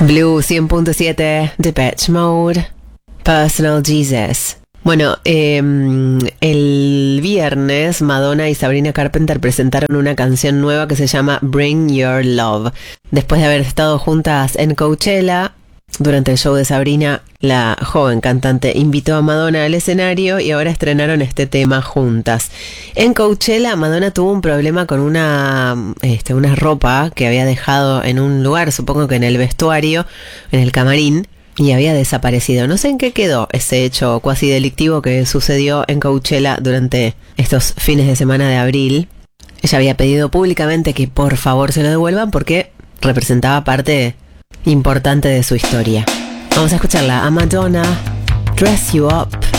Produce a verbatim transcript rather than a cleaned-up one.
Blue cien punto siete, Depeche Mode, Personal Jesus. Bueno, eh, el viernes Madonna y Sabrina Carpenter presentaron una canción nueva que se llama Bring Your Love. Después de haber estado juntas en Coachella, durante el show de Sabrina, la joven cantante invitó a Madonna al escenario y ahora estrenaron este tema juntas. En Coachella, Madonna tuvo un problema con una, este, una ropa que había dejado en un lugar, supongo que en el vestuario, en el camarín, y había desaparecido. No sé en qué quedó ese hecho cuasi delictivo que sucedió en Coachella durante estos fines de semana de abril. Ella había pedido públicamente que por favor se lo devuelvan porque representaba parte importante de su historia. Vamos a escucharla a Madonna, Dress You Up.